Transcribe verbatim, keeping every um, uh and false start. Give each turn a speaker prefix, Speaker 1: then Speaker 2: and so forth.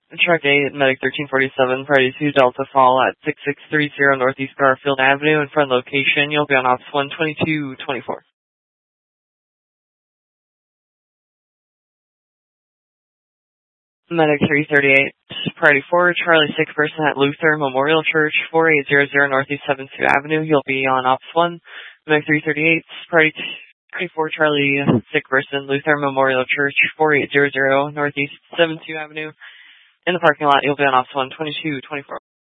Speaker 1: Truck eight, Medic thirteen forty-seven, Priority two, Delta Fall at six six three zero Northeast Garfield Avenue. In front location, you'll be on Ops one twenty-two twenty-four. Medic three thirty-eight, Priority four, Charlie six person at Luther Memorial Church, forty-eight hundred Northeast seventh Street Avenue. You'll be on Ops one. Medic three thirty-eight, Priority twenty-four, Charlie six person, Luther Memorial Church, forty-eight hundred Northeast seventh Street Avenue. In the parking lot, you'll be on Ops one twenty-two twenty-four.